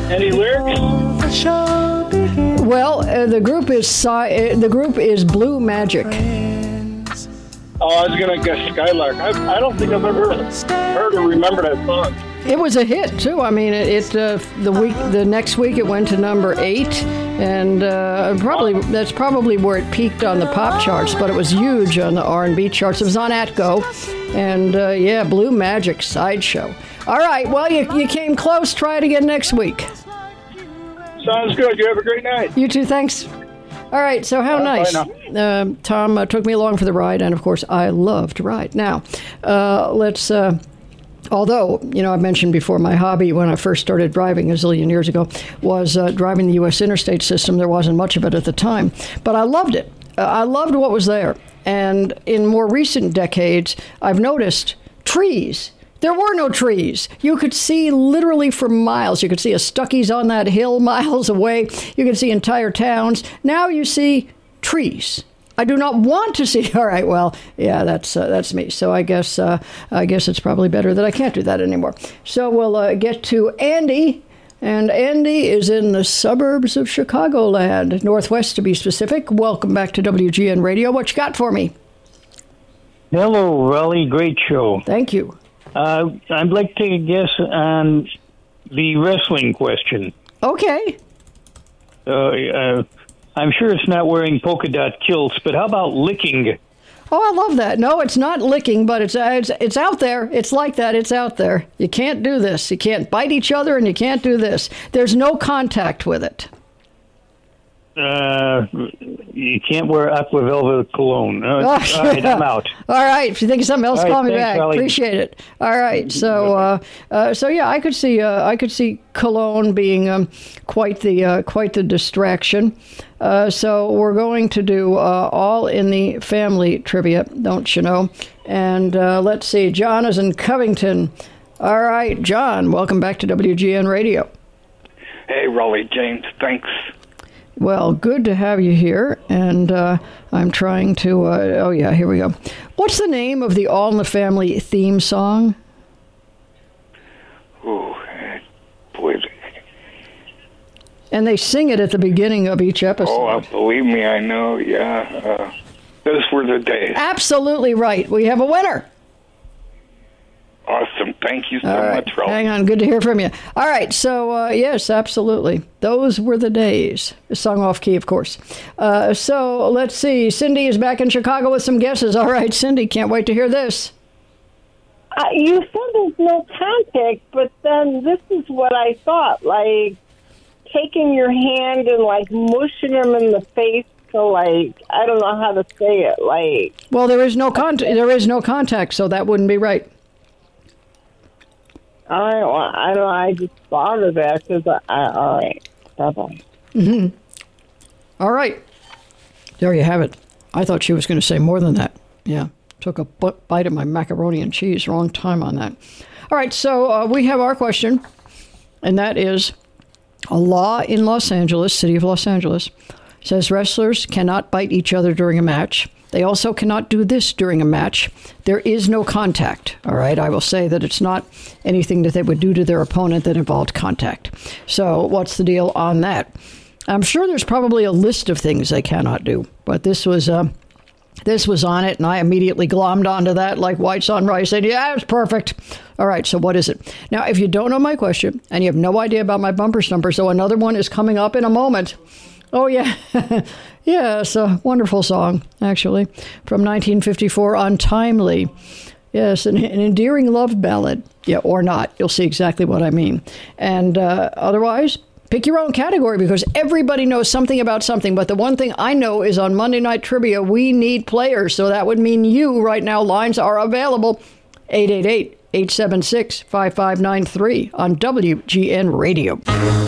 Any lyrics? Well, the group is Blue Magic. Oh, I was gonna guess Skylark. I don't think I've ever heard or remember that song. It was a hit too. I mean, the next week it went to number 8, and that's probably where it peaked on the pop charts. But it was huge on the R&B charts. It was on Atco, and Blue Magic Sideshow. All right, well you came close. Try it again next week. Sounds good. You have a great night. You too. Thanks. All right, so how nice. Tom took me along for the ride, and of course, I love to ride. Now, let's, although, I've mentioned before, my hobby when I first started driving a zillion years ago was driving the U.S. interstate system. There wasn't much of it at the time, but I loved it. I loved what was there. And in more recent decades, I've noticed trees. There were no trees. You could see literally for miles. You could see a Stuckey's on that hill miles away. You could see entire towns. Now you see trees. I do not want to see. All right, well, yeah, that's me. So I guess it's probably better that I can't do that anymore. So we'll get to Andy. And Andy is in the suburbs of Chicagoland, Northwest to be specific. Welcome back to WGN Radio. What you got for me? Hello, Raleigh. Great show. Thank you. I'd like to guess on the wrestling question. Okay. I'm sure it's not wearing polka dot kilts, but how about licking? Oh, I love that. No, it's not licking, but it's out there. It's like that. It's out there. You can't do this. You can't bite each other, and you can't do this. There's no contact with it. You can't wear Aqua Velvet cologne. All right, I'm out. All right, if you think of something else, call me thanks, back. Raleigh. Appreciate it. All right, so yeah, I could see cologne being quite the distraction. So we're going to do all in the family trivia, don't you know? And let's see, John is in Covington. All right, John, welcome back to WGN Radio. Hey, Raleigh, James, thanks. Well, good to have you here, and I'm trying to, here we go. What's the name of the All in the Family theme song? Ooh, boy. And they sing it at the beginning of each episode. Oh, believe me, I know, yeah. Those were the days. Absolutely right. We have a winner. Awesome. Thank you so much, Raleigh. Hang on. Good to hear from you. All right. So, yes, absolutely. Those were the days. Sung off key, of course. So, let's see. Cindy is back in Chicago with some guesses. All right, Cindy, can't wait to hear this. You said there's no contact, but then this is what I thought. Like, taking your hand and, like, mushing them in the face. So, like, I don't know how to say it. Like, well, there is no contact, so that wouldn't be right. I don't know. I just thought of that because all right. Bye-bye. Mm-hmm. All right. There you have it. I thought she was going to say more than that. Yeah. Took a bite of my macaroni and cheese. Wrong time on that. All right. So we have our question, and that is a law in Los Angeles, city of Los Angeles, says wrestlers cannot bite each other during a match. They also cannot do this during a match. There is no contact. All right. I will say that it's not anything that they would do to their opponent that involved contact. So what's the deal on that? I'm sure there's probably a list of things they cannot do, but this was on it, and I immediately glommed onto that like whites on rice. Said, yeah, it's perfect. All right. So what is it? Now, if you don't know my question and you have no idea about my bumper stumper, so another one is coming up in a moment. Oh, yeah. Yeah, it's a wonderful song, actually, from 1954, Untimely. Yes, an endearing love ballad. Yeah, or not. You'll see exactly what I mean. And otherwise, pick your own category because everybody knows something about something. But the one thing I know is on Monday Night Trivia, we need players. So that would mean you right now. Lines are available. 888-876-5593 on WGN Radio.